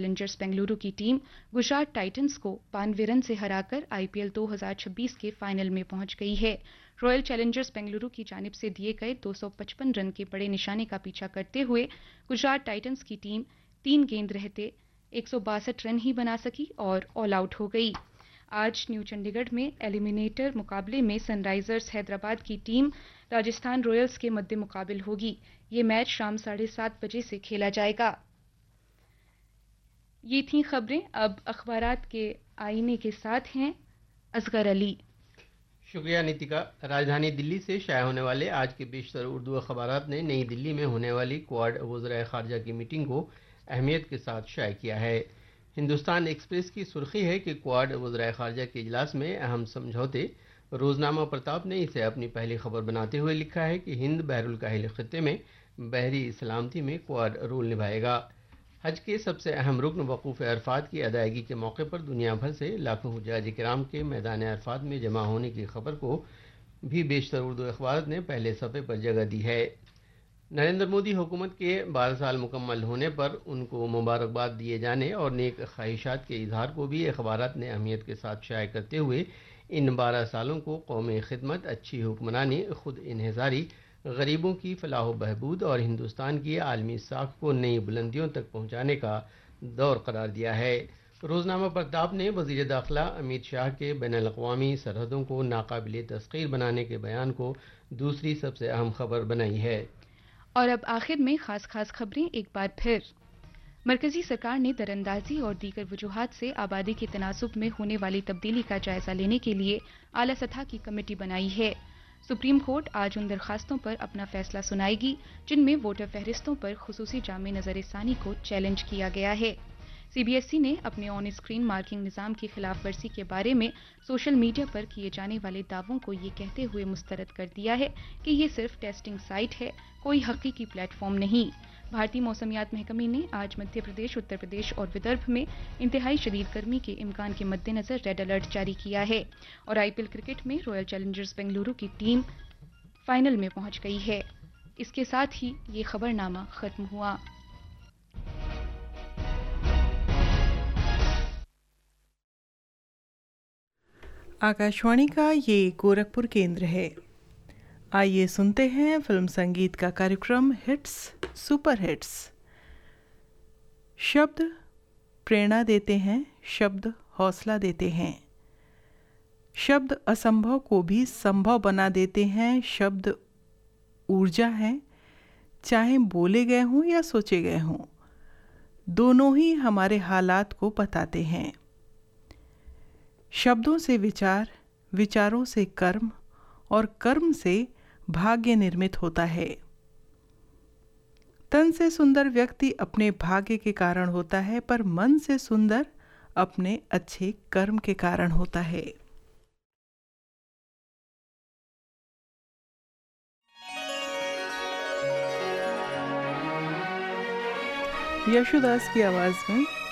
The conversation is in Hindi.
चैलेंजर्स बेंगलुरु की टीम गुजरात टाइटंस को 92 रन से हराकर आईपीएल 2026 के फाइनल में पहुंच गई है। रॉयल चैलेंजर्स बेंगलुरु की जानिब से दिए गए 255 रन के बड़े निशाने का पीछा करते हुए गुजरात टाइटंस की टीम 3 गेंद रहते 162 रन ही बना सकी और ऑल आउट हो गई। आज न्यू चंडीगढ़ में एलिमिनेटर मुकाबले में सनराइजर्स हैदराबाद की टीम राजस्थान रॉयल्स के मद्दे मुकाबिल होगी। ये मैच शाम 7:30 बजे से खेला जाएगा। ये थी खबरें। अब अखबारात के आईने के साथ हैं असगर अली। शुक्रिया नितिका। राजधानी दिल्ली से शाया होने वाले आज के बेशतर उर्दू अखबारात ने नई दिल्ली में होने वाली क्वाड वज़राए ख़ारजा की मीटिंग को अहमियत के साथ शाया किया है। हिंदुस्तान एक्सप्रेस की सुर्खी है कि क्वाड वज़राए ख़ारजा के इजलास में अहम समझौते। रोज़नामा प्रताप ने इसे अपनी पहली खबर बनाते हुए लिखा है कि हिंद बहरुल काहिल ख़ित्ते में बहरी सलामती में क्वाड रोल निभाएगा। हज के सबसे अहम रुकन वक़ूफ़ अरफात की अदायगी के मौके पर दुनिया भर से लाखों हुज्जाज किराम के मैदान अरफात में जमा होने की खबर को भी बेशतर उर्दू अखबार ने पहले सफ़े पर जगह दी है। नरेंद्र मोदी हुकूमत के 12 साल मुकम्मल होने पर उनको मुबारकबाद दिए जाने और नेक ख्वाहिशात के इजहार को भी अखबारात ने अहमियत के साथ शाया करते हुए इन 12 सालों को कौमी खिदमत, अच्छी हुक्मरानी, खुद इन्हिसारी, गरीबों की फलाह बहबूद और हिंदुस्तान की आलमी साख को नई बुलंदियों तक पहुँचाने का दौर करार दिया है। रोज़नामा प्रताप ने वज़ीर दाखिला अमित शाह के बैनुल-अक़वामी सरहदों को नाकाबिले तस्ख़ीर बनाने के बयान को दूसरी सबसे अहम खबर बनाई है। और अब आखिर में खास खबरें एक बार फिर। मरकजी सरकार ने दरअंदाजी और दीगर वजूहात से आबादी के तनासुब में होने वाली तब्दीली का जायजा लेने के लिए आला सतह की कमेटी बनाई है। सुप्रीम कोर्ट आज उन दरखास्तों पर अपना फैसला सुनाएगी जिनमें वोटर फहरिस्तों पर खुसूसी जामे नजरसानी को चैलेंज किया गया है। सीबीएसई ने अपने ऑन स्क्रीन मार्किंग निज़ाम की खिलाफ वर्जी के बारे में सोशल मीडिया पर किए जाने वाले दावों को ये कहते हुए मुस्तरद कर दिया है कि ये सिर्फ टेस्टिंग साइट है, कोई हकीकी प्लेटफॉर्म नहीं। भारतीय मौसमियात महकमे ने आज मध्य प्रदेश, उत्तर प्रदेश और विदर्भ में इंतहाई शदीद गर्मी के इम्कान के मद्देनजर रेड अलर्ट जारी किया है। और आईपीएल क्रिकेट में रॉयल चैलेंजर्स बेंगलुरु की टीम फाइनल में पहुंच गई है। इसके साथ ही ये खबरनामा खत्म हुआ। आकाशवाणी का ये गोरखपुर केंद्र है। आइए सुनते हैं फिल्म संगीत का कार्यक्रम हिट्स सुपर हिट्स। शब्द प्रेरणा देते हैं, शब्द हौसला देते हैं, शब्द असंभव को भी संभव बना देते हैं, शब्द ऊर्जा हैं, चाहे बोले गए हों या सोचे गए हों, दोनों ही हमारे हालात को बताते हैं। शब्दों से विचार, विचारों से कर्म और कर्म से भाग्य निर्मित होता है। तन से सुंदर व्यक्ति अपने भाग्य के कारण होता है, पर मन से सुंदर अपने अच्छे कर्म के कारण होता है। यशोदास की आवाज में